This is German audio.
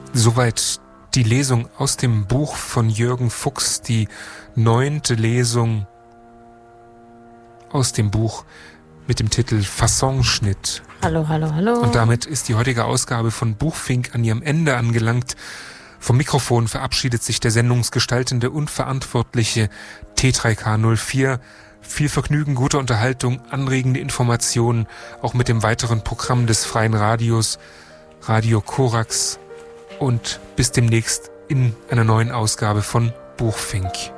Soweit die Lesung aus dem Buch von Jürgen Fuchs, die 9. Lesung aus dem Buch mit dem Titel Fassonschnitt. Hallo, hallo, hallo. Und damit ist die heutige Ausgabe von Buchfink an ihrem Ende angelangt. Vom Mikrofon verabschiedet sich der sendungsgestaltende und verantwortliche T3K04. Viel Vergnügen, gute Unterhaltung, anregende Informationen, auch mit dem weiteren Programm des Freien Radios, Radio Korax. Und bis demnächst in einer neuen Ausgabe von Buchfink.